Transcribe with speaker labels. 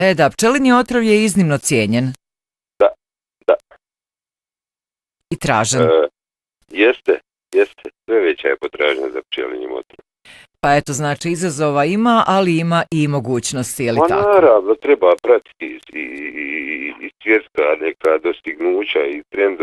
Speaker 1: Da, pčelini otrov je iznimno cijenjen.
Speaker 2: Da.
Speaker 1: I tražen.
Speaker 2: Jeste. Sve veća je potražnja za pčelinjim otrovom.
Speaker 1: Pa eto, znači, izazova ima, ali ima i mogućnosti, je li tako?
Speaker 2: Naravno, treba pratiti i svjetska neka dostignuća i trendove